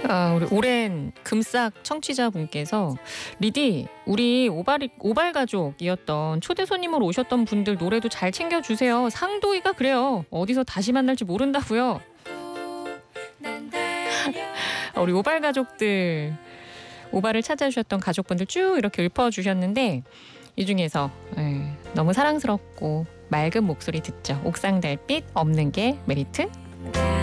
우리 오랜 금싹 청취자분께서 리디, 우리 오발 가족이었던 초대 손님으로 오셨던 분들 노래도 잘 챙겨주세요. 상도이가 그래요. 어디서 다시 만날지 모른다고요. 우리 오발 가족들, 오발을 찾아주셨던 가족분들 쭉 이렇게 읊어주셨는데 이 중에서 너무 사랑스럽고 맑은 목소리 듣죠. 옥상 달빛 없는 게 메리트.